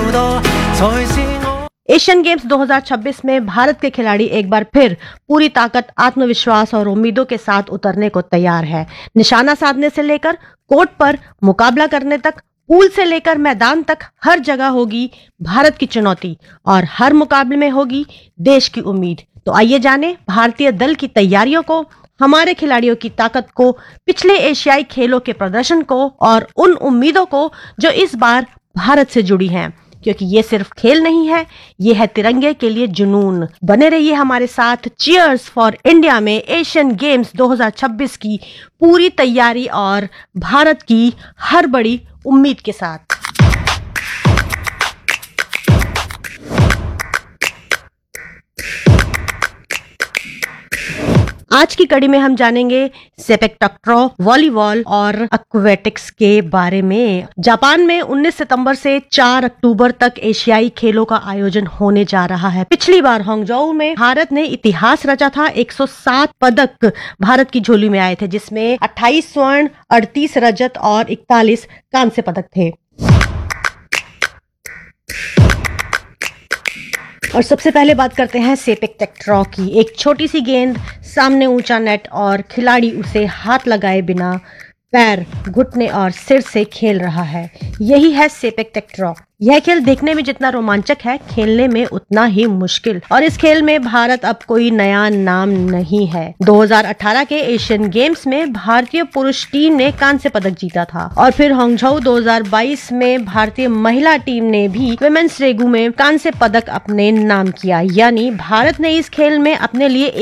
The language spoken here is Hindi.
多才是我。 एशियन गेम्स 2026 में भारत के खिलाड़ी एक बार फिर पूरी ताकत, आत्मविश्वास और उम्मीदों के साथ उतरने को तैयार है। निशाना साधने से लेकर कोर्ट पर मुकाबला करने तक, पूल से लेकर मैदान तक हर जगह होगी भारत की चुनौती और हर मुकाबले में होगी देश की उम्मीद। तो आइए जाने भारतीय दल की तैयारियों को, हमारे खिलाड़ियों की ताकत को, पिछले एशियाई खेलों के प्रदर्शन को और उन उम्मीदों को जो इस बार भारत से जुड़ी हैं, क्योंकि ये सिर्फ खेल नहीं है, ये है तिरंगे के लिए जुनून। बने रहिए हमारे साथ चीयर्स फॉर इंडिया में एशियन गेम्स 2026 की पूरी तैयारी और भारत की हर बड़ी उम्मीद के साथ। आज की कड़ी में हम जानेंगे सेपक टकराव, वॉलीबॉल और एक्वेटिक्स के बारे में। जापान में 19 सितंबर से 4 अक्टूबर तक एशियाई खेलों का आयोजन होने जा रहा है। पिछली बार हांगझोउ में भारत ने इतिहास रचा था। 107 पदक भारत की झोली में आए थे, जिसमें 28 स्वर्ण, 38 रजत और 41 कांस्य पदक थे। और सबसे पहले बात करते हैं सेपक टकराव की। एक छोटी सी गेंद, सामने ऊंचा नेट और खिलाड़ी उसे हाथ लगाए बिना पैर, घुटने और सिर से खेल रहा है। यही है सेपक टकराव। यह खेल देखने में जितना रोमांचक है, खेलने में उतना ही मुश्किल। और इस खेल में भारत अब कोई नया नाम नहीं है। 2018 के एशियन गेम्स में भारतीय पुरुष टीम ने कांस्य पदक जीता था और फिर हांगझोउ 2022 में भारतीय महिला टीम ने भी विमेंस रेगू में कांस्य पदक अपने नाम किया। यानी भारत ने इस खेल में अपने लिए